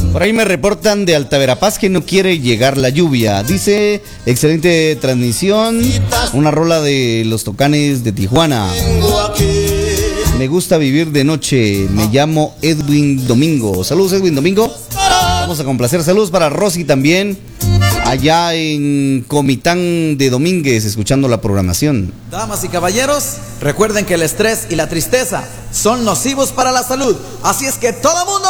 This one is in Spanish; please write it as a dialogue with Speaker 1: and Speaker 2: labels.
Speaker 1: Por ahí me reportan de Alta Verapaz que no quiere llegar la lluvia. Dice, excelente transmisión. Una rola de los Tocanes de Tijuana. Me gusta vivir de noche. Me llamo Edwin Domingo. Saludos, Edwin Domingo. Vamos a complacer. Saludos para Rosy también, allá en Comitán de Domínguez, escuchando la programación.
Speaker 2: Damas y caballeros, recuerden que el estrés y la tristeza son nocivos para la salud. Así es que todo mundo